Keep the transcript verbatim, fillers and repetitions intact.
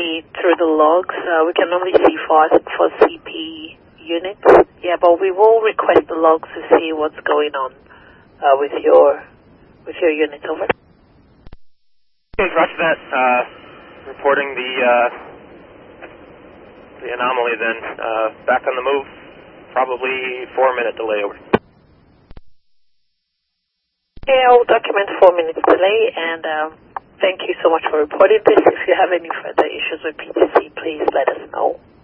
see through the logs. Uh, we can only see for for C P units. Yeah, but we will request the logs to see what's going on uh, with your with your unit. Over. Roger that. Uh, reporting the uh, the anomaly. Then uh, back on the move. Probably four minute delay. Over. Okay, I'll document four minutes delay, and um, thank you so much for reporting this. If you have any further issues with P T C, please let us know.